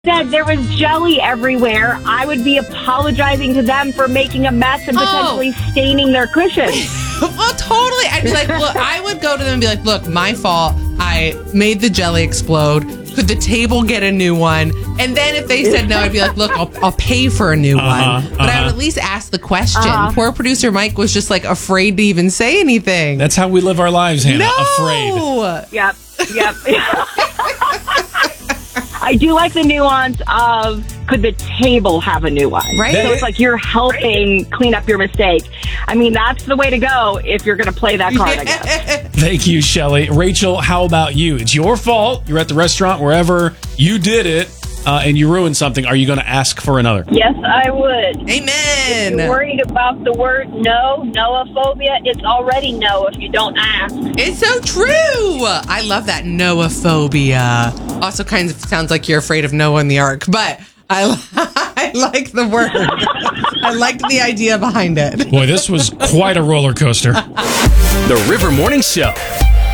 said there was jelly everywhere, I would be apologizing to them for making a mess and potentially staining their cushions. Well, totally. I'd be like, look, I would go to them and be like, look, my fault. I made the jelly explode. Could the table get a new one? And then if they said no, I'd be like, look, I'll pay for a new one. But I would at least ask the question. Poor producer Mike was just like afraid to even say anything. That's how we live our lives, Hannah. Afraid. Yep. I do like the nuance of could the table have a new one? Right. So it's like you're helping clean up your mistake. I mean, that's the way to go if you're going to play that card, I guess. Thank you, Shelly. Rachel, how about you? It's your fault. You're at the restaurant, wherever you did it, and you ruined something. Are you going to ask for another? Yes, I would. Amen. If you're worried about the word no, noophobia, it's already no if you don't ask. It's so true. I love that noophobia. Also kind of sounds like you're afraid of Noah and the Ark, but I like the word. I liked the idea behind it. Boy, this was quite a roller coaster. The River Morning Show.